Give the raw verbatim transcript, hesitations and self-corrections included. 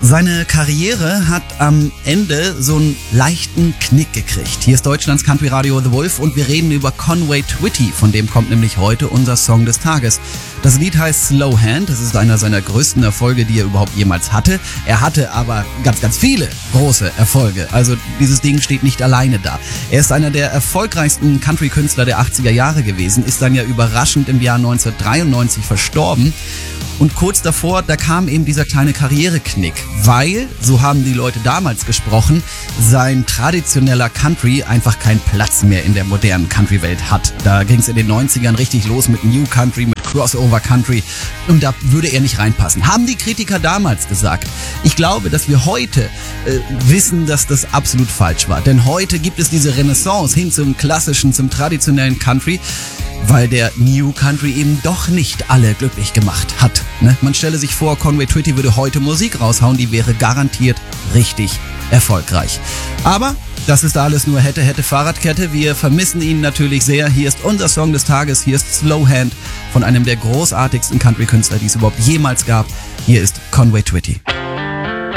Seine Karriere hat am Ende so einen leichten Knick gekriegt. Hier ist Deutschlands Country Radio The Wolf und wir reden über Conway Twitty, von dem kommt nämlich heute unser Song des Tages. Das Lied heißt Slow Hand, das ist einer seiner größten Erfolge, die er überhaupt jemals hatte. Er hatte aber ganz, ganz viele große Erfolge, also dieses Ding steht nicht alleine da. Er ist einer der erfolgreichsten Country-Künstler der achtziger Jahre gewesen, ist dann ja überraschend im Jahr neunzehnhundertdreiundneunzig verstorben. Und kurz davor, da kam eben dieser kleine Karriereknick, weil, so haben die Leute damals gesprochen, sein traditioneller Country einfach keinen Platz mehr in der modernen Country-Welt hat. Da ging es in den neunzigern richtig los mit New Country, mit Crossover Country und da würde er nicht reinpassen. Haben die Kritiker damals gesagt. Ich glaube, dass wir heute äh, wissen, dass das absolut falsch war. Denn heute gibt es diese Renaissance hin zum klassischen, zum traditionellen Country, weil der New Country eben doch nicht alle glücklich gemacht hat. Ne? Man stelle sich vor, Conway Twitty würde heute Musik raushauen, die wäre garantiert richtig erfolgreich. Aber das ist alles nur hätte, hätte Fahrradkette. Wir vermissen ihn natürlich sehr. Hier ist unser Song des Tages. Hier ist Slow Hand von einem der großartigsten Country-Künstler, die es überhaupt jemals gab. Hier ist Conway Twitty.